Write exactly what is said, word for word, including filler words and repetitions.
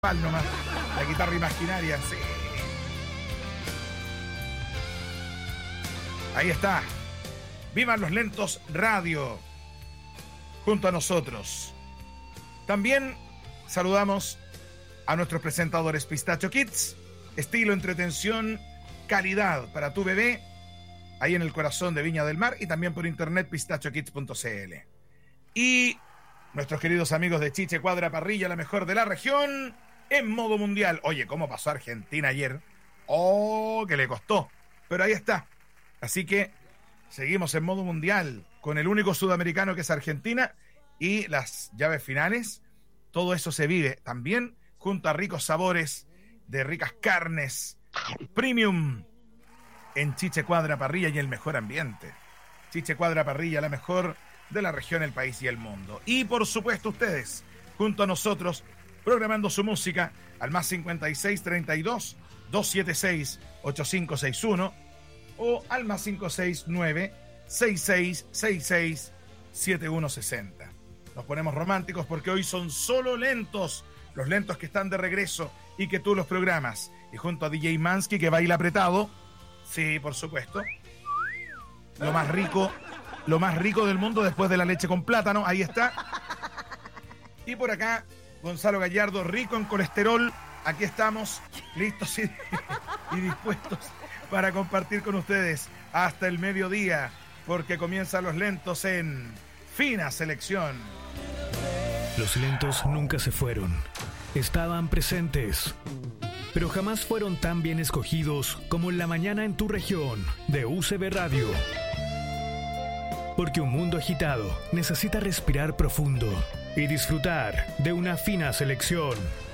nomás, la guitarra imaginaria, sí. Ahí está. Vivan los lentos radio junto a nosotros. También saludamos a nuestros presentadores Pistacho Kids, estilo, entretención, calidad para tu bebé, ahí en el corazón de Viña del Mar, y también por internet pistacho kids punto c l. Y nuestros queridos amigos de Chiche Cuadra Parrilla, la mejor de la región, en modo mundial. Oye, ¿cómo pasó Argentina ayer? Oh, que le costó, pero ahí está. Así que seguimos en modo mundial con el único sudamericano que es Argentina, y las llaves finales. Todo eso se vive también junto a ricos sabores de ricas carnes premium en Chiche Cuadra Parrilla y el mejor ambiente. Chiche Cuadra Parrilla, la mejor de la región, el país y el mundo. Y por supuesto ustedes, junto a nosotros, programando su música al más cincuenta y seis, treinta y dos, doscientos setenta y seis, ochenta y cinco sesenta y uno o al más cinco seis nueve, sesenta y seis, sesenta y seis, setenta y uno sesenta. Nos ponemos románticos porque hoy son solo lentos, los lentos que están de regreso y que tú los programas. Y junto a D J Mansky, que baila apretado, sí, por supuesto, lo más rico, lo más rico del mundo después de la leche con plátano, ahí está. Y por acá, Gonzalo Gallardo, rico en colesterol, aquí estamos, listos y, y dispuestos para compartir con ustedes hasta el mediodía, porque comienzan los lentos en Fina Selección. Los lentos nunca se fueron, estaban presentes, pero jamás fueron tan bien escogidos como en la mañana en tu región de U C B Radio. Porque un mundo agitado necesita respirar profundo y disfrutar de una fina selección.